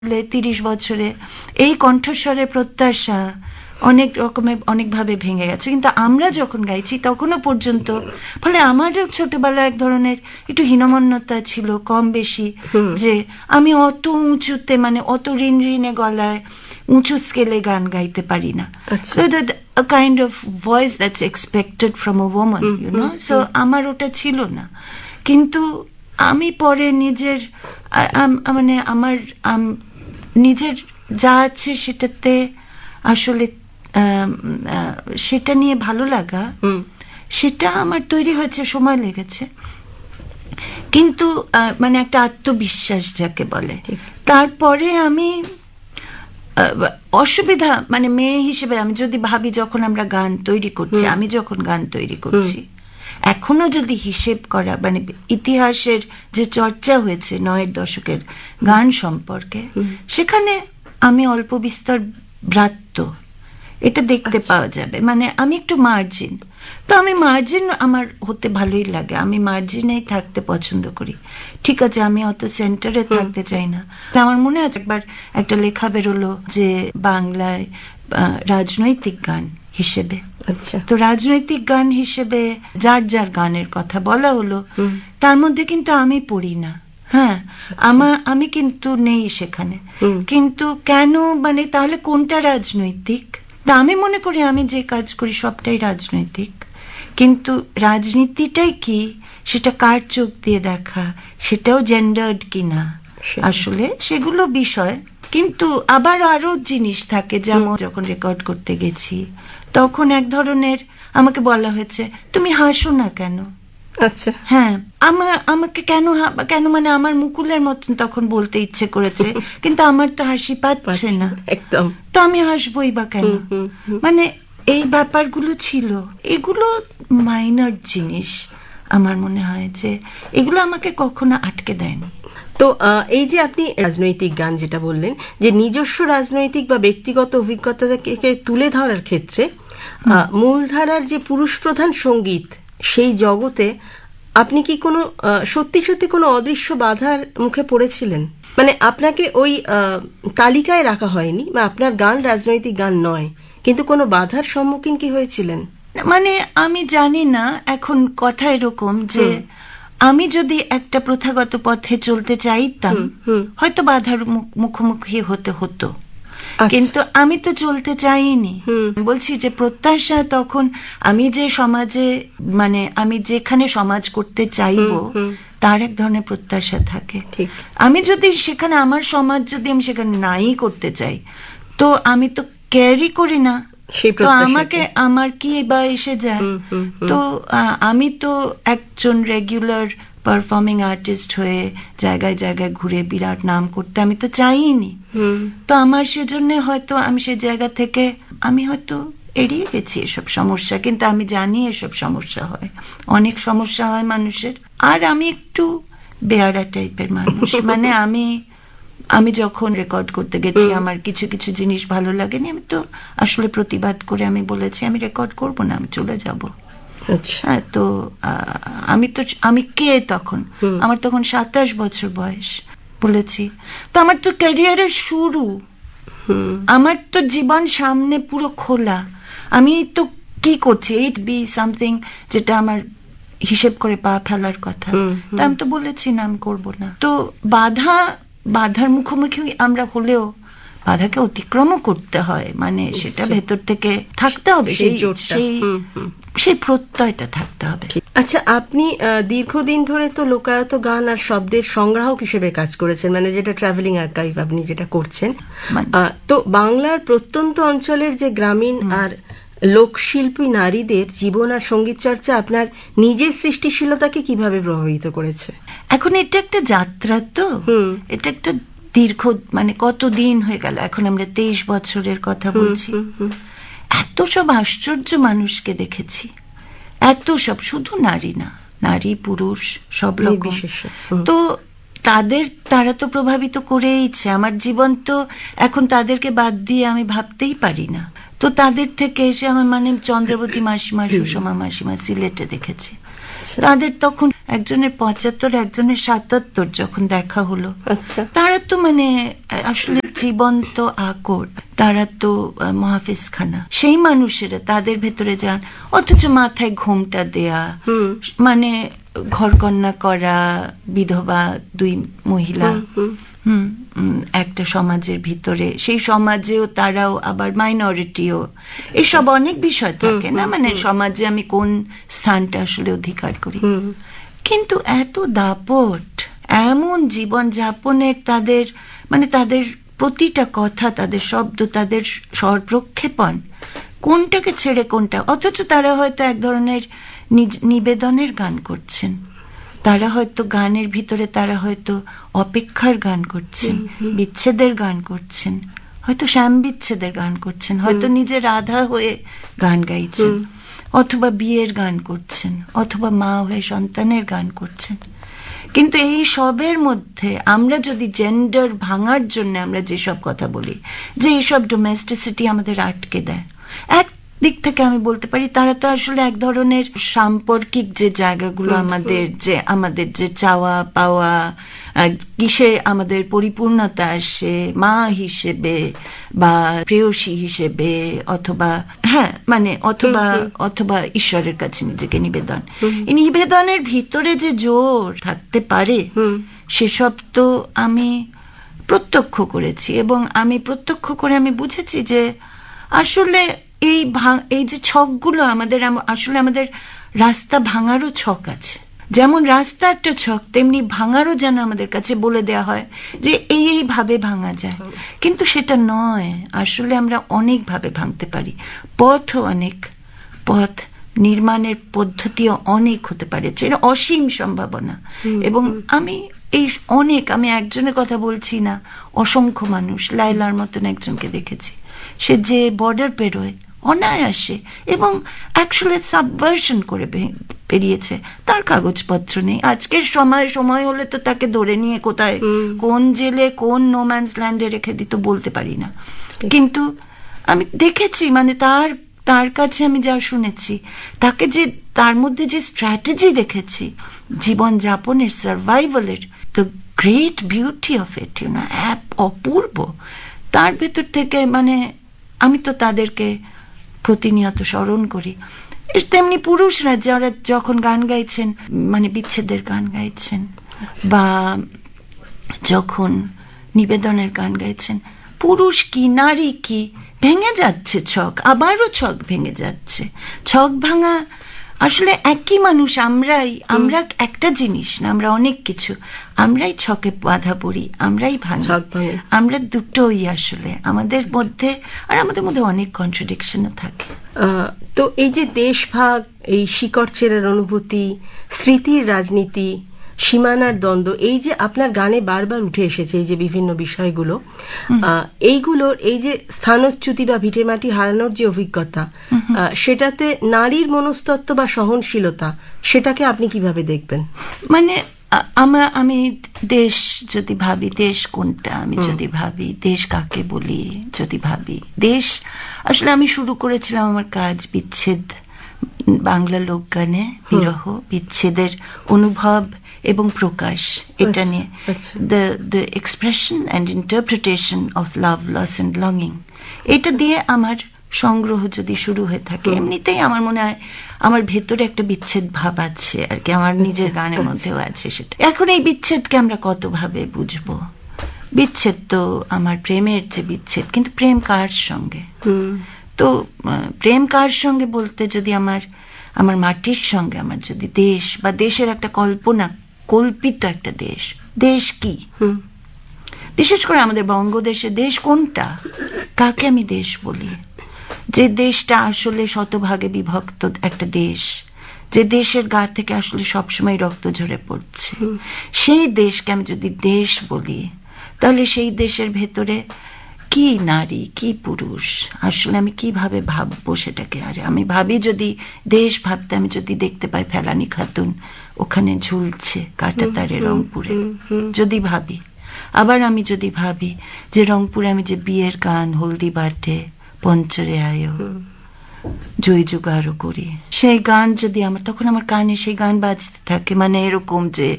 30 বছরে এই কণ্ঠস্বরের প্রত্যাশা অনেক রকমের অনেকভাবে ভেঙে গেছে, কিন্তু আমরা যখন গাইছি তখনও পর্যন্ত, ফলে আমারও ছোটবেলা এক ধরনের একটু হীনমন্যতা ছিল কম বেশি, যে আমি অত উঁচুতে মানে অত রিনরিনে গলায় উঁচু স্কেলে গান গাইতে পারি না। So that a kind of voice that's expected from a woman, you know, so আমার ওটা ছিল না। কিন্তু আমি পরে নিজের মানে আমার নিজের যা আছে সেটাতে আসলে সেটা নিয়ে ভালো লাগা, সেটা আমার তৈরি হয়েছে, সময় লেগেছে, কিন্তু মানে একটা আত্মবিশ্বাস যাকে বলে। তারপরে আমি অসুবিধা মানে মেয়ে হিসেবে আমি যদি ভাবি, যখন আমরা গান তৈরি করছি, আমি যখন গান তৈরি করছি, এখনো যদি হিসেব করা মানে ইতিহাসের যে চর্চা হয়েছে 9-এর দশকের গান সম্পর্কে, সেখানে আমি অল্প বিস্তর ব্রাত্য, এটা দেখতে পাওয়া যাবে। মানে আমি একটু মার্জিন, তো আমি মার্জিন আমার হতে ভালোই লাগে, আমি মার্জিনেই থাকতে পছন্দ করি। ঠিক আছে, আমি অত সেন্টারে থাকতে চাই না। আমার মনে আছে একবার একটা লেখা বেরোলো যে বাংলায় রাজনৈতিক গান হিসেবে, তো রাজনৈতিক গান হিসেবে যার যার গানের কথা বলা হলো, তার মধ্যে কিন্তু আমি পড়ি না। হ্যাঁ, আমি কিন্তু নেই সেখানে। কিন্তু কেন, মানে তাহলে কোনটা রাজনৈতিক? তা আমি মনে করি আমি যে কাজ করি সবটাই রাজনৈতিক, কিন্তু রাজনীতিটাই কি সেটা কার চোখ দিয়ে দেখা, সেটাও জেন্ডার্ড কিনা, আসলে সেগুলো বিষয়। কিন্তু আবার আরো জিনিস থাকে, যেমন যখন রেকর্ড করতে গেছি তখন এক ধরনের আমাকে বলা হয়েছে, তুমি হাসো না কেন? আচ্ছা, হ্যাঁ, আমাকে কেন মানে আমার মুকুলের মতন তখন বলতে ইচ্ছে করেছে, কিন্তু আমার তো হাসি পাচ্ছে না একদম, তো আমি হাসবই বা কেন? মানে এই ব্যাপারগুলো ছিল, এগুলো মাইনর জিনিস। আমার মনে হয় যে এগুলো আমাকে কখনো আটকে দেয়নি। তো এই যে আপনি রাজনৈতিক গান যেটা বললেন, যে নিজস্ব রাজনৈতিক বা ব্যক্তিগত অভিজ্ঞতাকে তুলে ধরার ক্ষেত্রে মূলধারার যে পুরুষ প্রধান সঙ্গীত, সেই জগতে আপনি কি কোনো সত্যি সত্যি কোনো অদৃশ্য বাধার মুখে পড়েছিলেন? মানে আপনাকে ওই তালিকায় রাখা হয়নি, বা আপনার গান রাজনৈতিক গান নয়, কিন্তু কোনো বাধার সম্মুখীন কি হয়েছিলেন? মানে আমি জানি না, এখন কথা এরকম যে আমি যদি একটা প্রথাগত পথে চলতে চাইতাম, হয়তো বাধার মুখোমুখি হতে হতো, কিন্তু আমি তো চলতে চাইনি। বলছি যে প্রত্যাশা, তখন আমি যে সমাজে মানে আমি যেখানে সমাজ করতে চাইবো, তার এক ধরনের প্রত্যাশা থাকে। আমি যদি সেখানে আমার সমাজ যদি আমি সেখানে নাই করতে চাই, তো আমি তো ক্যারি করি না, তো আমাকে আমার কি বা এসে যায়? তো আমি তো একজন রেগুলার পারফর্মিং আর্টিস্ট হয়ে জায়গায় জায়গায় ঘুরে বিরাট নাম করতে আমি তো চাইনি। তো আমার সেজন্য হয়তো আমি সে জায়গা থেকে আমি হয়তো এড়িয়ে গেছি এসব সমস্যা, কিন্তু আমি জানি এসব সমস্যা হয়, অনেক সমস্যা হয় মানুষের। আর আমি একটু বেয়ারা টাইপের মানুষ, মানে আমি যখন রেকর্ড করতে গেছি আমার কিছু কিছু জিনিস ভালো লাগেনি, আমি তো আসলে প্রতিবাদ করে আমি বলেছি আমি রেকর্ড করব না, আমি চলে যাব। হ্যাঁ, তো আমি কে তখন, আমার তখন 27 বছর বয়স, বলেছি। তো আমার তো ক্যারিয়ারের শুরু, আমার তো জীবন সামনে পুরো খোলা, আমি তো কি করছি, ইট বি সামথিং যেটা আমার হিসেব করে পা ফেলার কথা, তা আমি তো বলেছি না, আমি করব না। তো বাধার মুখোমুখি আমরা হলেও বাধাকে অতিক্রমও করতে হয়, মানে সেটা ভেতর থেকে থাকতে হবে, সেই প্রত্যয়টা থাকতে হবে। আচ্ছা, আপনি দীর্ঘদিন ধরে তো লোকায়ত গান আর শব্দের সংগ্রাহক হিসেবে কাজ করেছেন, মানে যেটা ট্রাভেলিং আর্কাইভ আপনি যেটা করছেন। তো বাংলার প্রত্যন্ত অঞ্চলের যে গ্রামীণ আর লোকশিল্পী নারীদের জীবন আর সঙ্গীত চর্চা আপনার নিজের সৃষ্টিশীলতাকে কিভাবে প্রভাবিত করেছে? এখন এটা একটা যাত্রা, তো এটা একটা দীর্ঘ, মানে কতদিন হয়ে গেল, এখন আমরা 23 বছরের কথা বলছি। এত সব আশ্চর্য মানুষকে দেখেছি, এত সব, শুধু নারী না, নারী পুরুষ সব রকম। তো তারা তো প্রভাবিত করেইছে আমার জীবন, তো এখন তাদেরকে বাদ দিয়ে আমি ভাবতেই পারি না। তো তাদের থেকে এসে আমার মানে চন্দ্রবতী মাসিমা, সুষমা মাসিমা সিলেটে দেখেছি, তাদের তখন একজনের 75, একজনের 77 যখন দেখা হলো, তারা তো মানে আসলে জীবন্ত আকর, তারা তো মহাফিজ খানা, সেই মানুষেরা তাদের ভেতরে যান, অথচ মাথায় ঘোমটা দেয়া, মানে ঘরকন্যা করা বিধবা 2 মহিলা, একটা সমাজের ভিতরে, সেই সমাজেও তারাও আবার মাইনরিটিও, এসব অনেক বিষয় থাকে না, মানে সমাজে আমি কোন স্থানটা আসলে অধিকার করি। কিন্তু এত দাপট, এমন জীবন যাপনের তাদের, মানে তাদের প্রতিটা কথা, তাদের শব্দ, তাদের স্বর প্রক্ষেপণ, কোনটাকে ছেড়ে কোনটা, অথচ তারা হয়তো এক ধরনের নিবেদনের গান করছেন, তারা হয়তো গানের ভিতরে তারা হয়তো অপেক্ষার গান করছেন, বিচ্ছেদের গান করছেন, হয়তো শ্যাম বিচ্ছেদের গান করছেন, হয়তো নিজে রাধা হয়ে গান গাইছেন, অথবা বিয়ের গান করছেন, অথবা মা হয়ে সন্তানের গান করছেন। কিন্তু এই সবের মধ্যে আমরা যদি জেন্ডার ভাঙার জন্য আমরা যেসব কথা বলি, যে এইসব ডোমেস্টিসিটি আমাদের আটকে দেয়, এক দিক থেকে আমি বলতে পারি তারা তো আসলে এক ধরনের সাম্পর্কিক যে জায়গাগুলো আমাদের যে চাওয়া পাওয়া, কিসে আমাদের পরিপূর্ণতা আসে, মা হিসেবে বা প্রেয়সী হিসেবে, অথবা অথবা ঈশ্বরের কাছে নিজেকে নিবেদন, এই নিবেদনের ভিতরে যে জোর থাকতে পারে, সেসব তো আমি প্রত্যক্ষ করেছি, এবং আমি প্রত্যক্ষ করে আমি বুঝেছি যে আসলে এই যে ছকগুলো আসলে আমাদের রাস্তা ভাঙারও ছক আছে। যেমন রাস্তা একটা ছক, তেমনি ভাঙারও যেন আমাদের কাছে বলে দেয়া হয় যে এইভাবে ভাঙা যায়, কিন্তু সেটা নয়। আসলে আমরা অনেকভাবে ভাঙতে পারি, পথ নির্মাণের পদ্ধতিও অনেক হতে পারে, এটা অসীম সম্ভাবনা। এবং আমি একজনের কথা বলছি না, অসংখ্য মানুষ, লাইলার মতন একজনকে দেখেছি, সে যে বর্ডার পেরোয় অনায়াসে এবং অ্যাকচুয়ালি সাবভার্সন করে পেরিয়েছে, তার কাগজপত্র নেই, আজকের সময় হলে তো তাকে ধরে নিয়ে কোথায় কোন জেলে কোন নোম্যান্স ল্যান্ডে রেখে দিত বলতে পারি না। কিন্তু আমি দেখেছি, মানে তার কাছে আমি যা শুনেছি, তাকে যে তার মধ্যে যে স্ট্র্যাটেজি দেখেছি জীবন যাপনের, সার্ভাইভালের, the great beauty of it, অপূর্ব। তার ভেতর থেকে মানে আমি তো তাদেরকে প্রতিনিয়ত স্মরণ করি। তেমনি পুরুষরা যারা যখন গান গাইছেন, মানে বিচ্ছেদের গান গাইছেন বা যখন নিবেদনের গান গাইছেন, পুরুষ কি নারী কি, ভেঙে যাচ্ছে ছক, আবারও ছক ভেঙে যাচ্ছে। ছক ভাঙা আসলে একই মানুষ, আমরা একটা জিনিস না, আমরা অনেক কিছু, আমরাই ছকে বাধা পড়ি, আমরাই ভাঙি, আমরা দুটোই আসলে আমাদের মধ্যে, আর আমাদের মধ্যে অনেক কন্ট্রাডিকশনও থাকে। তো এই যে দেশভাগ, এই শিকড় চেরার অনুভূতি, স্মৃতির রাজনীতি, সীমানার দ্বন্দ্ব, এই যে আপনার গানে বারবার উঠে এসেছে এই যে বিভিন্ন বিষয়গুলো, এইগুলোর এই যে স্থানচ্যুতি বা ভিটেমাটি হারানোর যে অভিজ্ঞতা, সেটাতে নারীর মনস্তত্ত্ব বা সহনশীলতা, সেটাকে আপনি কিভাবে দেখবেন? মানে আমি দেশ যদি ভাবি, দেশ কোনটা, আমি যদি ভাবি দেশ কাকে বলি, যদি ভাবি দেশ, আসলে আমি শুরু করেছিলাম আমার কাজ বিচ্ছেদ, বাংলা লোকগানে বিরহ, বিচ্ছেদের অনুভব এবং প্রকাশ, এটা নিয়ে the expression and interpretation of love, loss and longing, এটা দিয়ে আমার সংগ্রহ যদি শুরু হয়ে থাকে, এমনিতেই আমার মনে হয় আমার ভেতরে একটা বিচ্ছেদ ভাব আছে আর কি, আমার নিজের গানের মধ্যেও আছে সেটা। এখন এই বিচ্ছেদকে আমরা কতভাবে বুঝবো? বিচ্ছেদ তো আমার প্রেমের যে বিচ্ছেদ, কিন্তু প্রেম কার সঙ্গে? তো প্রেম কার সঙ্গে বলতে, যদি আমার মাটির সঙ্গে, আমার যদি দেশ বা দেশের একটা কল্পনা, কল্পিত একটা দেশ কি, বিশেষ করে আমাদের বঙ্গদেশে দেশ কোনটা, কাকে আমি দেশ বলি? যে দেশটা আসলে শতভাগে বিভক্ত একটা দেশ, যে দেশের গা থেকে আসলে সবসময় রক্ত ঝরে পড়ছে, সেই দেশকে আমি যদি দেশ বলি, তাহলে সেই দেশের ভেতরে কি নারী কি পুরুষ, আসলে আমি কিভাবে ভাববো সেটাকে? আর আমি ভাবি, যদি দেশ ভাবতে, আমি যদি দেখতে পাই ফেলানি খাতুন ওখানে ঝুলছে কাঁটাতারে রংপুরে, যদি ভাবি, আবার আমি যদি ভাবি যে রংপুরে আমি যে বিয়ের গান, হলদি বাটে পঞ্চরে আয়ো, জয় জোগাড়ও করি। সেই গান যদি আমার, তখন আমার কানে সেই গান বাজতে থাকে, মানে এরকম যে